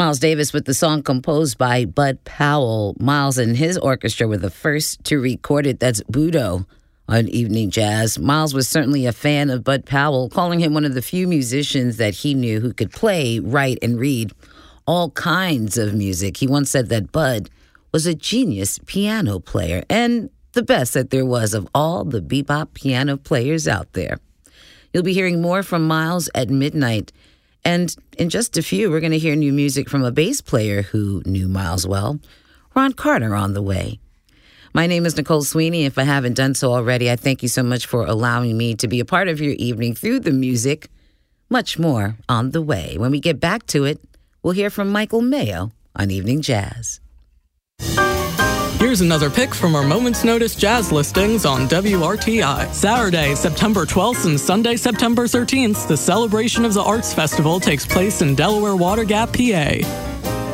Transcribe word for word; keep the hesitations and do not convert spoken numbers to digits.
Miles Davis with the song composed by Bud Powell. Miles and his orchestra were the first to record it. That's Budo on Evening Jazz. Miles was certainly a fan of Bud Powell, calling him one of the few musicians that he knew who could play, write, and read all kinds of music. He once said that Bud was a genius piano player and the best that there was of all the bebop piano players out there. You'll be hearing more from Miles at midnight. And in just a few, we're going to hear new music from a bass player who knew Miles well, Ron Carter, on the way. My name is Nicole Sweeney. If I haven't done so already, I thank you so much for allowing me to be a part of your evening through the music. Much more on the way. When we get back to it, we'll hear from Michael Mayo on Evening Jazz. Here's another pick from our Moment's Notice jazz listings on W R T I. Saturday, September twelfth and Sunday, September thirteenth, the Celebration of the Arts Festival takes place in Delaware Water Gap, P A.